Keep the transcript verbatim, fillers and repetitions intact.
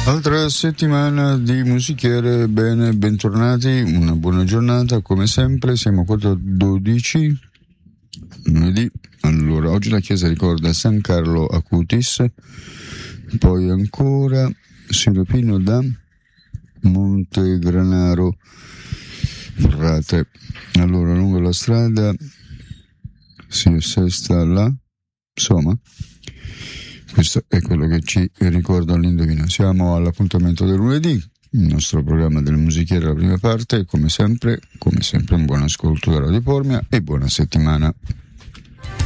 Altra settimana di musichiere, bene, bentornati, una buona giornata, come sempre, siamo quattro e dodici, lunedì. Allora, oggi la chiesa ricorda San Carlo Acutis, poi ancora Signor Pino da Montegranaro, Frate. Allora, lungo la strada si assesta là, insomma. Questo è quello che ci ricorda l'indovino. Siamo all'appuntamento del lunedì, il nostro programma delle musichiere, la prima parte, come sempre, come sempre un buon ascolto da Radio Pormia e buona settimana.